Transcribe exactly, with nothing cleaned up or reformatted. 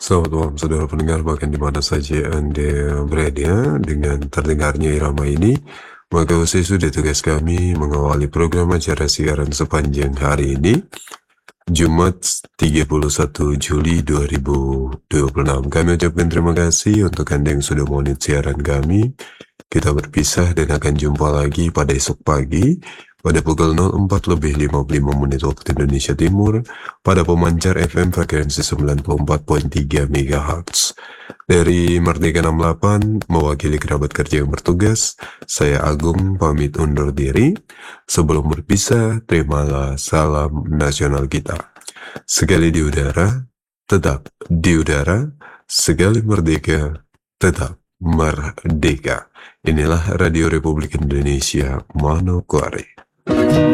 Selamat malam saudara pendengar, bahkan di mana saja Anda berada. Dengan terdengarnya irama ini, maka sesudah tugas kami mengawali program acara siaran sepanjang hari ini, Jumat tiga puluh satu Juli dua ribu dua puluh enam. Kami ucapkan terima kasih untuk Anda yang sudah menit siaran kami. Kita berpisah dan akan jumpa lagi pada esok pagi pada pukul nol empat lebih lima puluh lima menit waktu Indonesia Timur pada pemancar F M frekuensi sembilan puluh empat koma tiga megahertz. Dari Merdeka enam puluh delapan, mewakili kerabat kerja yang bertugas, saya Agung pamit undur diri. Sebelum berpisah, terimalah salam nasional kita. Sekali di udara, tetap di udara, sekali merdeka, tetap merdeka. Inilah Radio Republik Indonesia Manokwari.